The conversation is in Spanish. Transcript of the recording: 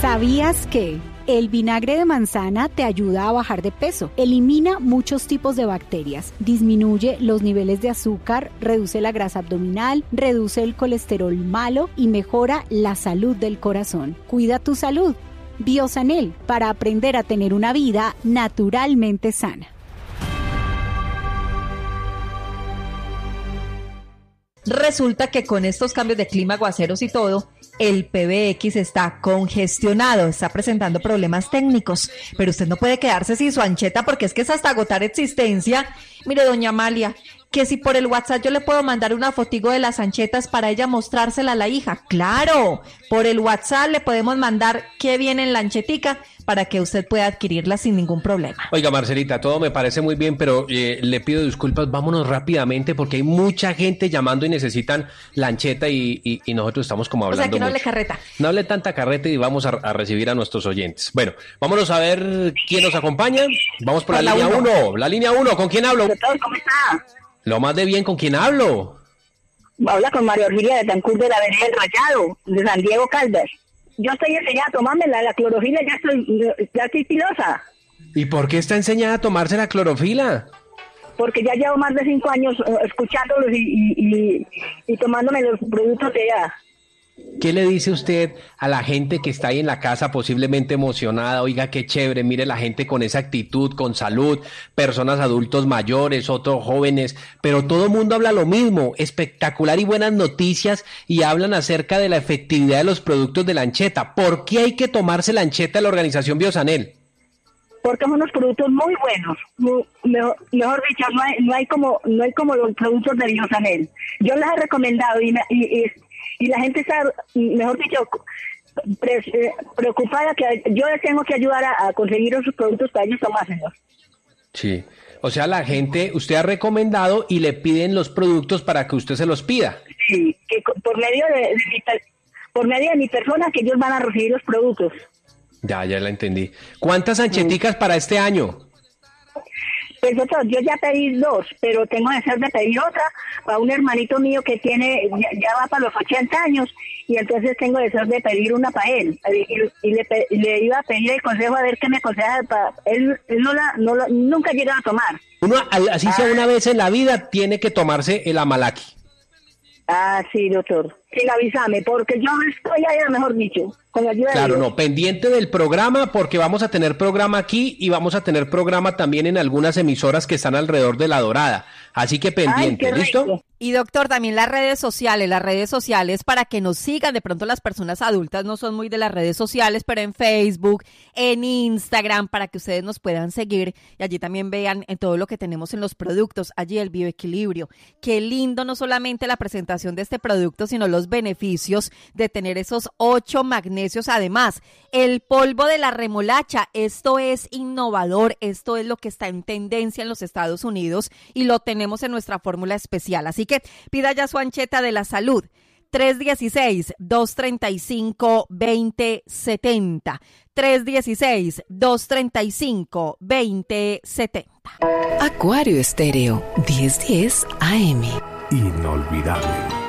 ¿Sabías que el vinagre de manzana te ayuda a bajar de peso? Elimina muchos tipos de bacterias, disminuye los niveles de azúcar, reduce la grasa abdominal, reduce el colesterol malo y mejora la salud del corazón. Cuida tu salud. Biosanel, para aprender a tener una vida naturalmente sana. Resulta que con estos cambios de clima, aguaceros y todo, el PBX está congestionado, está presentando problemas técnicos, pero usted no puede quedarse sin su ancheta porque es que es hasta agotar existencia. Mire, doña Amalia, que si por el WhatsApp yo le puedo mandar una fotigo de las anchetas para ella mostrársela a la hija. ¡Claro! Por el WhatsApp le podemos mandar qué viene en la anchetica para que usted pueda adquirirla sin ningún problema. Oiga, Marcelita, todo me parece muy bien, pero le pido disculpas, vámonos rápidamente porque hay mucha gente llamando y necesitan la ancheta y nosotros estamos como hablando. O sea, que no mucho. hable carreta. No hable tanta carreta y vamos a recibir a nuestros oyentes. Bueno, vámonos a ver quién nos acompaña. Vamos por la línea 1. La línea 1, ¿con quién hablo? Doctor, ¿cómo está? Lo más de bien, ¿con quién hablo? Habla con María Orgilia de Tancur de la Avenida del Rayado, de San Diego Caldas. Yo estoy enseñada a tomármela, la clorofila, ya estoy pilosa. ¿Y por qué está enseñada a tomarse la clorofila? Porque ya llevo más de 5 años escuchándolos y tomándome los productos de ella. ¿Qué le dice usted a la gente que está ahí en la casa posiblemente emocionada? Oiga, qué chévere, mire la gente con esa actitud, con salud, personas adultos mayores, otros jóvenes, pero todo el mundo habla lo mismo, espectacular y buenas noticias, y hablan acerca de la efectividad de los productos de la ancheta. ¿Por qué hay que tomarse la ancheta de la organización Biosanel? Porque son unos productos muy buenos, mejor dicho, no hay como los productos de Biosanel. Yo les he recomendado y la gente está, mejor dicho, preocupada que yo les tengo que ayudar a conseguir esos productos para ellos tomárselos. Sí, o sea, la gente, usted ha recomendado y le piden los productos para que usted se los pida. Sí, que por medio de mi persona que ellos van a recibir los productos. Ya la entendí. ¿Cuántas ancheticas para este año? Pues doctor, yo ya pedí 2, pero tengo deseo de pedir otra para un hermanito mío que tiene, ya va para los 80 años, y entonces tengo deseo de pedir una para él. Y le iba a pedir el consejo a ver qué me aconseja. Él nunca llega a tomar. Uno, así sea una vez en la vida, tiene que tomarse el Amalaki. Ah, sí, doctor. Sin avisarme, porque yo estoy allá, mejor dicho, con la ayuda de Dios. Claro, no, pendiente del programa, porque vamos a tener programa aquí y vamos a tener programa también en algunas emisoras que están alrededor de La Dorada. Así que pendiente, ¿listo? Y doctor, también las redes sociales para que nos sigan. De pronto las personas adultas no son muy de las redes sociales, pero en Facebook, en Instagram, para que ustedes nos puedan seguir y allí también vean en todo lo que tenemos en los productos, allí el bioequilibrio. Qué lindo no solamente la presentación de este producto, sino los beneficios de tener esos 8 magnesios. Además, el polvo de la remolacha, esto es innovador, esto es lo que está en tendencia en los Estados Unidos y lo tenemos en nuestra fórmula especial. Así que pida ya su ancheta de la salud. 316-235-2070. 316-235-2070. Acuario Estéreo, 1010 AM. Inolvidable.